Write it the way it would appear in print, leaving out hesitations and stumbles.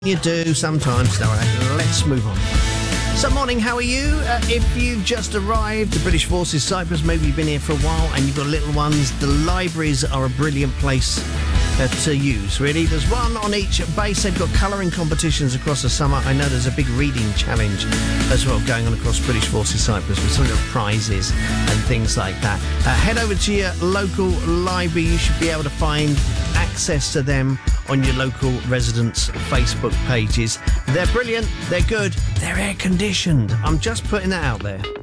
You do sometimes. All right, let's move on. So, morning, how are you? If you've just arrived to British Forces Cyprus, maybe you've been here for a while and you've got little ones, the libraries are a brilliant place to use, really. There's one on each base. They've got colouring competitions across the summer. I know there's a big reading challenge as well going on across British Forces Cyprus with some little prizes and things like that. Head over to your local library. You should be able to find access to them on your local residents' Facebook pages. They're brilliant, they're good, they're air-conditioned. I'm just putting that out there.